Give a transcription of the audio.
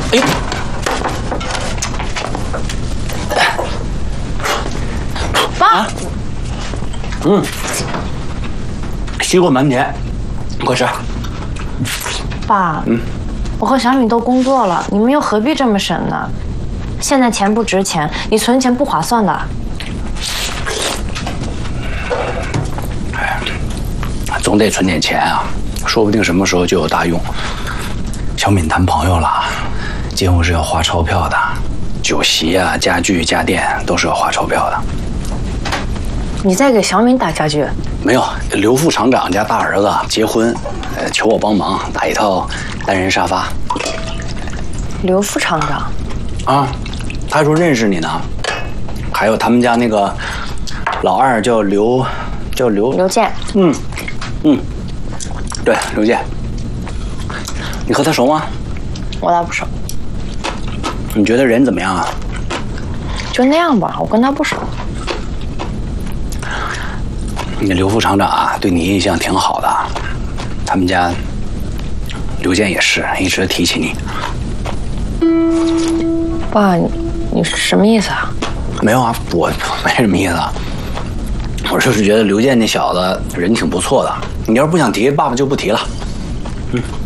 哎呦， 爸， 西瓜蛮甜，快吃。 爸，我和小敏都工作了，你们又何必这么省呢？现在钱不值钱，你存钱不划算的。 总得存点钱啊，说不定什么时候就有大用。小敏谈朋友了，结婚是要花钞票的，酒席啊、家具、家电都是要花钞票的。 你在给小敏打家具？ 没有，刘副厂长家大儿子结婚，求我帮忙打一套单人沙发。 刘副厂长？ 啊，他说认识你呢。还有他们家那个老二叫刘健。 对，刘健。你和他熟吗？ 我倒不熟。 你觉得人怎么样啊？ 就那样吧，我跟他不熟。 你刘副厂长啊，对你印象挺好的，他们家刘健也是一直提起你。 爸，你什么意思啊？ 没有啊，我没什么意思啊。我就是觉得刘健那小子人挺不错的，你要是不想提，爸爸就不提了。